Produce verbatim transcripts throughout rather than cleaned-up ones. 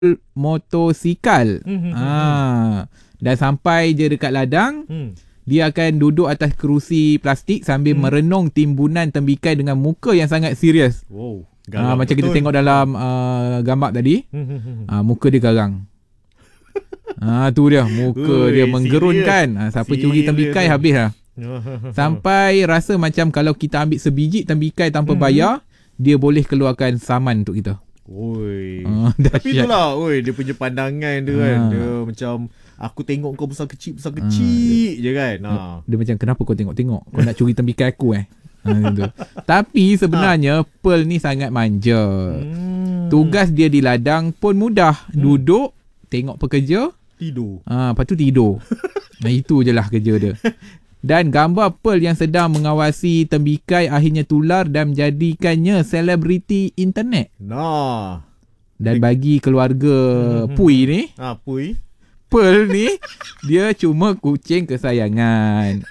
motosikal. Hmm, hmm, ha. Dan sampai je dekat ladang, hmm. dia akan duduk atas kerusi plastik sambil hmm. merenung timbunan tembikai dengan muka yang sangat serius. Wow, ha, Macam betul. Kita tengok dalam uh, gambar tadi. Hmm, hmm, hmm. ha, Muka dia garang. Ah tu dia, muka Ui, dia menggerunkan. Ha, siapa serious curi tembikai dia habis lah. Sampai rasa macam kalau kita ambil sebiji tembikai tanpa hmm. bayar, dia boleh keluarkan saman untuk kita. Oi. Ah, tapi itulah, oi, dia punya pandangan dia kan. Ah. Dia macam aku tengok kau besar kecil besar kecil ah. je kan. Ha. Dia macam kenapa kau tengok-tengok? Kau nak curi tembikai aku eh? Ha, gitu. Tapi sebenarnya ha. Pearl ni sangat manja. Hmm. Tugas dia di ladang pun mudah. Hmm. Duduk, tengok pekerja, tidur. Ah, ha, lepas tu tidur. Nah, itu je lah kerja dia. Dan gambar Pearl yang sedang mengawasi tembikai akhirnya tular dan menjadikannya selebriti internet. Nah. Dan bagi keluarga hmm. Pui ni, ah, Pui, Pearl ni dia cuma kucing kesayangan.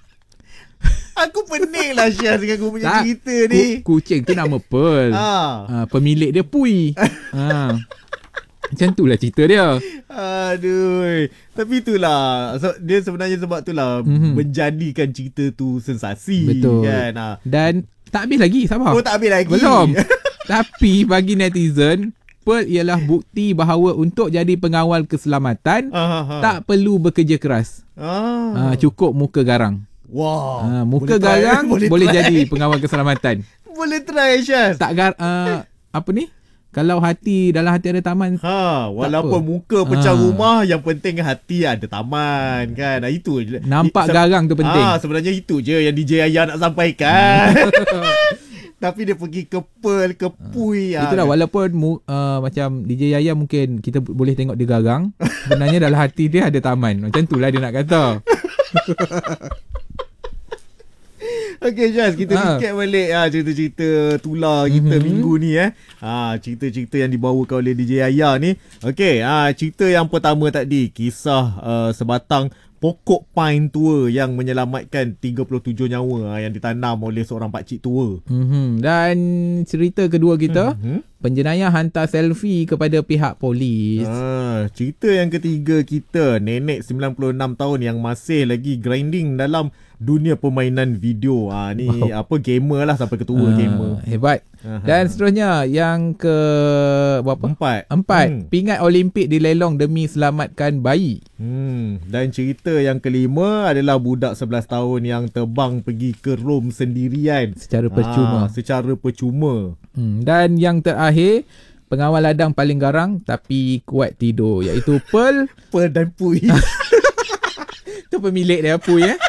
Aku pening lah Syaz dengan aku punya tak, cerita ni. Ku, kucing tu nama Pearl. ah. Ha, pemilik dia Pui. ha. Macam tu lah cerita dia. Aduh. Tapi itulah, so, dia sebenarnya sebab itulah mm-hmm. menjadikan cerita tu sensasi. Betul kan? Ha. Dan tak habis lagi, sabar. Oh, tak habis lagi. Belum. Tapi bagi netizen, Pearl ialah bukti bahawa untuk jadi pengawal keselamatan ah, tak perlu bekerja keras. ah. Ha, cukup muka garang. Wow. Ha, muka boleh garang boleh, boleh jadi pengawal keselamatan. Boleh try Syaz. Tak gar uh, apa ni? Kalau hati, dalam hati ada taman. Ha, walaupun muka pecah ha. rumah, yang penting hati ada taman kan. Ha, itu je. Nampak I, garang tu penting. Ha, sebenarnya itu je yang D J Ayah nak sampaikan. Tapi dia pergi ke Pearl, ke Pui. Ha. Itulah, walaupun uh, macam D J Ayah mungkin kita boleh tengok dia garang, sebenarnya dalam hati dia ada taman. Macam tu lah dia nak kata. Okay Syaz, kita ha. recap balik ha, cerita-cerita tular kita mm-hmm. minggu ni eh. Ha, cerita-cerita yang dibawakan oleh D J Ayah ni. Okay, ha, cerita yang pertama tadi, kisah uh, sebatang pokok pine tua yang menyelamatkan tiga puluh tujuh nyawa ha, yang ditanam oleh seorang pakcik tua. Mm-hmm. Dan cerita kedua kita, mm-hmm. penjenayah hantar selfie kepada pihak polis. Ha, cerita yang ketiga kita, nenek sembilan puluh enam tahun yang masih lagi grinding dalam dunia permainan video. Ha, ni wow. apa gamer lah, sampai ketua uh, gamer. Hebat. Aha. Dan seterusnya yang ke berapa? Empat. Empat. Hmm. Pingat Olimpik dilelong demi selamatkan bayi. Hmm. Dan cerita yang kelima adalah budak sebelas tahun yang terbang pergi ke Rom sendirian. Secara percuma. Ha, secara percuma. Hmm. Dan yang terakhir, pengawal ladang paling garang tapi kuat tidur, iaitu Pearl. Pearl dan Pui. Itu pemilik dia, Pui eh.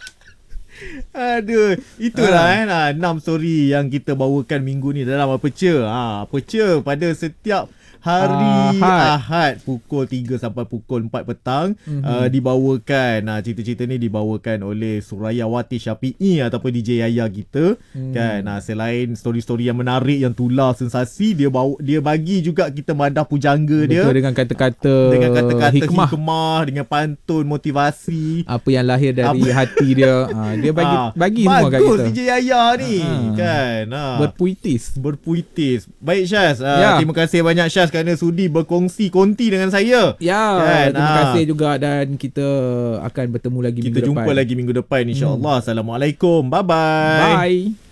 Aduh, itulah ha. eh enam story yang kita bawakan minggu ni dalam Aperture. Ha, Aperture pada setiap hari Ahad, Ahad pukul tiga sampai pukul empat petang mm-hmm. uh, dibawakan. Nah, cerita-cerita ni dibawakan oleh Suraya Wati Syafi'i ataupun D J Yaya kita mm. kan. Nah, selain story-story yang menarik, yang tular sensasi, dia bawa, dia bagi juga kita madah pujangga dia. Betul, dengan kata-kata dengan kata-kata hikmah, hikmah dengan pantun motivasi, apa yang lahir dari apa? hati dia. Ha, dia bagi ha, bagi semua kat kita. Bagus D J Yaya ni ha. kan. Ha. Berpuitis. Berpuitis. Baik Syaz, uh, ya. terima kasih banyak Syaz kerana sudi berkongsi konti dengan saya. Ya, kan? Terima ha. kasih juga, dan kita akan bertemu lagi kita minggu depan. Kita jumpa lagi minggu depan insya-Allah. Hmm. Assalamualaikum. Bye-bye. Bye.